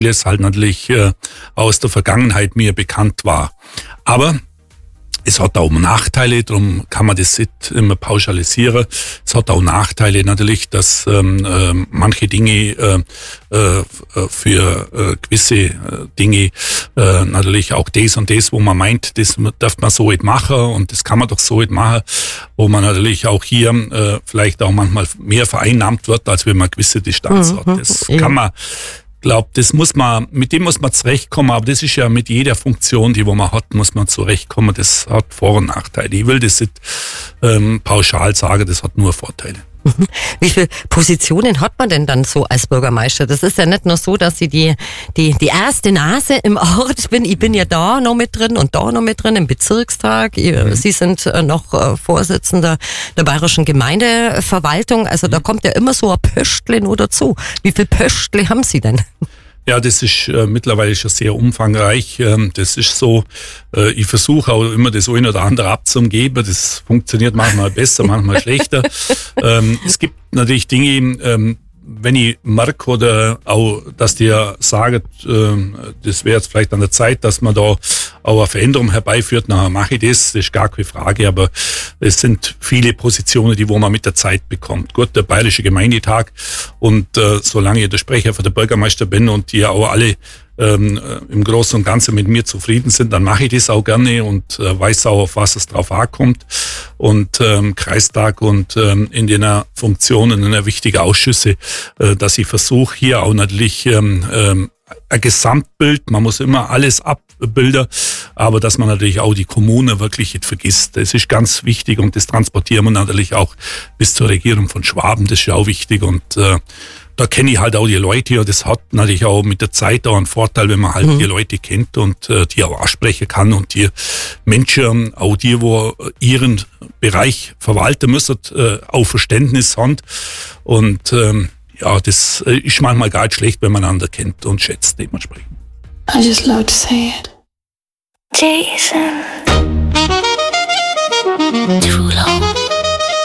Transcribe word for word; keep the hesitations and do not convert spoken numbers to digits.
es halt natürlich äh, aus der Vergangenheit mir bekannt war. Aber es hat auch Nachteile, darum kann man das nicht immer pauschalisieren. Es hat auch Nachteile natürlich, dass ähm, äh, manche Dinge äh, äh, für äh, gewisse äh, Dinge äh, natürlich auch das und das, wo man meint, das darf man so nicht machen und das kann man doch so nicht machen, wo man natürlich auch hier äh, vielleicht auch manchmal mehr vereinnahmt wird, als wenn man eine gewisse Distanz mhm. hat. Das ja. kann man glaube, das muss man, mit dem muss man zurechtkommen, aber das ist ja mit jeder Funktion, die wo man hat, muss man zurechtkommen. Das hat Vor- und Nachteile. Ich will das nicht ähm, pauschal sagen, das hat nur Vorteile. Wie viele Positionen hat man denn dann so als Bürgermeister? Das ist ja nicht nur so, dass ich die, die, die erste Nase im Ort bin. Ich bin ja da noch mit drin und da noch mit drin im Bezirkstag. Mhm. Sie sind noch Vorsitzender der Bayerischen Gemeindeverwaltung. Also da kommt ja immer so ein Pöstle nur dazu. Wie viele Pöstle haben Sie denn? Ja, das ist äh, mittlerweile schon sehr umfangreich. Ähm, das ist so, äh, ich versuche auch immer das eine oder andere abzugeben. Das funktioniert manchmal besser, manchmal schlechter. Ähm, es gibt natürlich Dinge, ähm, wenn ich merke oder auch, dass die ja sagen, äh, das wäre jetzt vielleicht an der Zeit, dass man da auch eine Veränderung herbeiführt, nachher mache ich das, das ist gar keine Frage, aber es sind viele Positionen, die wo man mit der Zeit bekommt. Gut, der Bayerische Gemeindetag und äh, solange ich der Sprecher für den Bürgermeister bin und die ja auch alle ähm, im Großen und Ganzen mit mir zufrieden sind, dann mache ich das auch gerne und äh, weiß auch, auf was es drauf ankommt. Und ähm, Kreistag und ähm, in den Funktionen, in den wichtigen Ausschüsse, äh, dass ich versuche, hier auch natürlich ähm, ähm, ein Gesamtbild, man muss immer alles abbilden, aber dass man natürlich auch die Kommune wirklich nicht vergisst. Das ist ganz wichtig und das transportieren wir natürlich auch bis zur Regierung von Schwaben, das ist ja auch wichtig und äh, da kenne ich halt auch die Leute und das hat natürlich auch mit der Zeit auch einen Vorteil, wenn man halt mhm. die Leute kennt und äh, die auch ansprechen kann und die Menschen, auch die, wo ihren Bereich verwalten müssen, äh, auch Verständnis haben und ähm, ja, das ist manchmal gar nicht schlecht, wenn man einander kennt und schätzt dementsprechend. I just love to say it. Jason. Too long.